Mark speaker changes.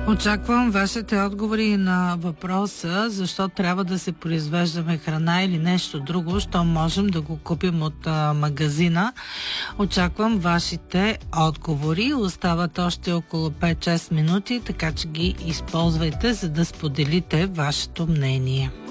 Speaker 1: Очаквам вашите отговори на въпроса защо трябва да се произвеждаме храна или нещо друго, що можем да го купим от магазина. Очаквам вашите отговори. Остават още около 5-6 минути, така че ги използвайте, за да споделите вашето мнение.